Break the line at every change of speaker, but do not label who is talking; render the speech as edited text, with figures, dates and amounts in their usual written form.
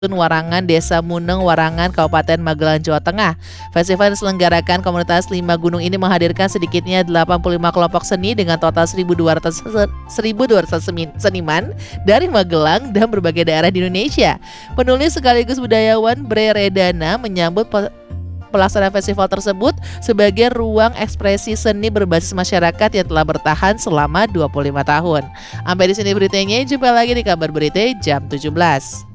Warangan, Desa Muneng, Warangan, Kabupaten Magelang, Jawa Tengah. Festival yang diselenggarakan komunitas 5 gunung ini menghadirkan sedikitnya 85 kelompok seni dengan total 1.200 seniman dari Magelang dan berbagai daerah di Indonesia. Penulis sekaligus budayawan Bre Redana menyambut pelaksanaan festival tersebut sebagai ruang ekspresi seni berbasis masyarakat yang telah bertahan selama 25 tahun. Sampai di sini beritanya, jumpa lagi di kabar berita jam 17.